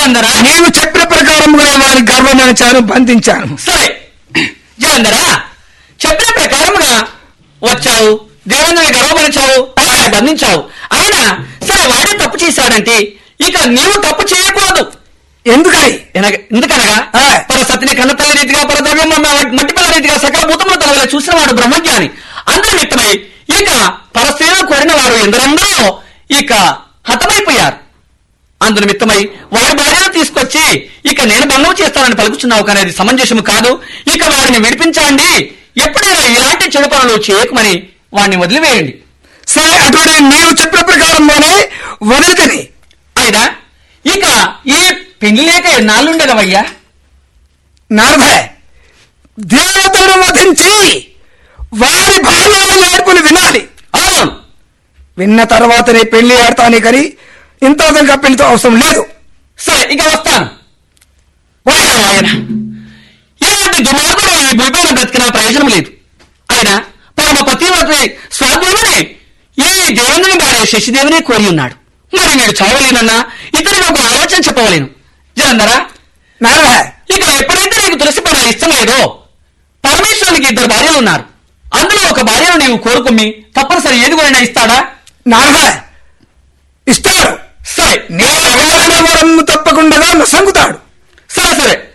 జలంధర, నీవు చెప్పిన ప్రకారముగా వారి గర్వమనిచాను, బంధించాను. సరే జలంధర, చెప్పిన ప్రకారముగా వచ్చావు, దేవేంద్రుని గర్వపరిచావు, ఆయన బంధించావు. అయినా సరే వాడే తప్పు చేశాడంటే ఇక నీవు తప్పు చేయకూడదు. ఎందుకనగా పర సతిని కన్న తల్లి రీతిగా, పరద్రవ్యం మట్టి పిల్ల రీతిగా సకల భూతముల తల చూసిన వాడు బ్రహ్మజ్ఞాని. అందరి వ్యక్తమై ఇక పరస్త్రీలను కోరిన వారు ఎందరందరూ ఇక హతమైపోయారు. అందునిమిత్తమై వారి భార్యను తీసుకొచ్చి ఇక నేను భంగం చేస్తానని పలుకుతున్నావు, కానీ అది సమంజసము కాదు. ఇక వారిని విడిపించండి, ఎప్పుడైనా ఇలాంటి చెడు పనులు చేయకమని వాడిని వదిలివేయండి. సరే, అటువంటి నీవు చెప్పిన ప్రకారంలోనే వదిలితని. అయినా ఇక ఈ పెళ్లి లేక ఎన్నాళ్ళుండేదవయ్యా? నారద, దేవతలను వధించి వారి భార్యల ఏడుపుని వినాలి. అవును, విన్న తర్వాతనే పెళ్లి ఆడతానే కానీ ఇంత విధంగా పెళ్లితో అవసరం లేదు. సరే ఇక వస్తాను. ఆయన ఇలాంటి దుమార్గుడు ఈ భూమిపైన బ్రతికిన ప్రయోజనం లేదు. ఆయన పరమ పతివ్రత స్వామిని ఈ దేవేంద్రుని భార్య శశిదేవిని కోరి ఉన్నాడు. మరి నేను చావలేనన్నా ఇతరులకు ఒక ఆలోచన చెప్పవలేను. జలంధర, నారద, ఇక ఎప్పుడైతే నీకు తులసి పడ ఇష్టం లేదో, పరమేశ్వరునికి 2 భార్యలు ఉన్నారు. అందులో ఒక భార్యను నీవు కోరుకుమ్మి తప్పనిసరి ఏదిగోనైనా ఇస్తాడా? నారద, ఇస్తాడు. సరే, నేను తప్పకుండా సంగుతాడు. సరే